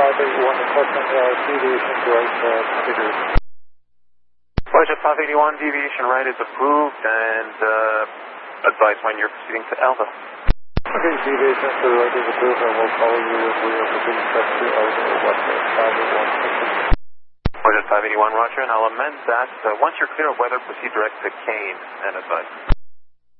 581, requesting deviation to right figure. Roger, 581, deviation right is approved, and advise when you're proceeding to Alpha. Okay, deviation to the right is approved, and we'll follow you if we are proceeding to Alpha Western 581. Roger, 581, Roger, and I'll amend that. Once you're clear of weather, proceed direct to Kane and advise.